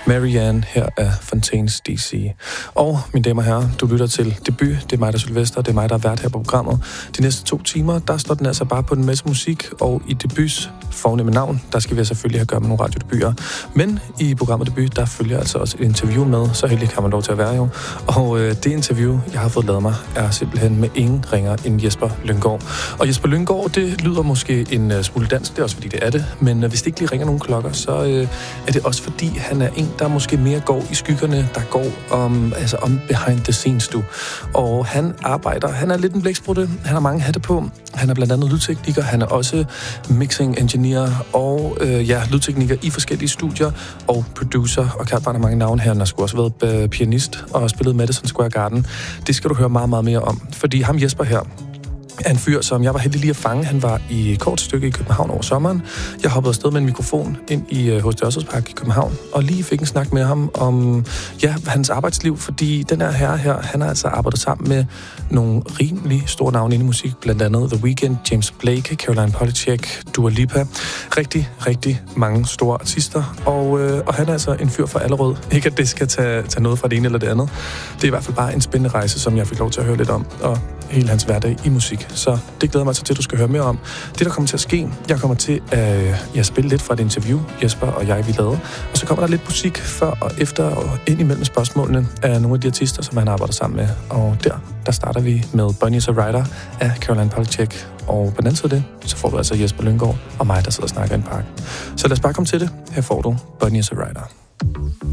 Marianne her af Fontaines DC. Og mine damer og herrer, du lytter til Debut. Det er mig, der er Sylvester, det er mig, der er vært her på programmet. De næste 2 timer, der står den altså bare på den masse musik, og i Debuts fornemme navn, der skal vi selvfølgelig have gøre med nogle radiodebuter. Men i programmet Debut, der følger altså også et interview med, så heldig kan man lov til at være jo. Og det interview, jeg har fået lavet mig, er simpelthen med ingen ringer end Jesper Lynggaard. Og Jesper Lynggaard, det lyder måske en smule dansk, det er også fordi det er det, men hvis det ikke lige ringer nogen klokker, så er det også fordi, han er en, der måske mere går i skyggerne, der går om behind the scenes, du. Og han er lidt en blæksprutte, han har mange hatte på, han er blandt andet lydtekniker, han er også mixing engineer og lydtekniker i forskellige studier og producer, og kan bare mange navne her. Han har sgu også været pianist og spillet Madison Square Garden. Det skal du høre meget, meget mere om, fordi ham Jesper her er en fyr, som jeg var heldig lige at fange. Han var i et kort stykke i København over sommeren. Jeg hoppede afsted med en mikrofon ind i H.C. Ørstedspark i København, og lige fik en snak med ham om hans arbejdsliv, fordi den her, han har altså arbejdet sammen med nogle rimelig store navne inde i musik, blandt andet The Weeknd, James Blake, Caroline Polachek, Dua Lipa. Rigtig, rigtig mange store artister, og han er altså en fyr for Allerød. Ikke at det skal tage noget fra det ene eller det andet. Det er i hvert fald bare en spændende rejse, som jeg fik lov til at høre lidt om, og hele hans hverdag i musik. Så det glæder mig til, at du skal høre mere om. Det, der kommer til at ske, jeg kommer til at spille lidt fra et interview, Jesper og jeg, vi lavede. Og så kommer der lidt musik før og efter og ind imellem spørgsmålene af nogle af de artister, som han arbejder sammen med. Og der starter vi med Bunny is a Rider af Caroline Polachek. Og på den anden side af det, så får du altså Jesper Lynggaard og mig, der sidder og snakker i en park. Så lad os bare komme til det. Her får du Bunny is a Rider.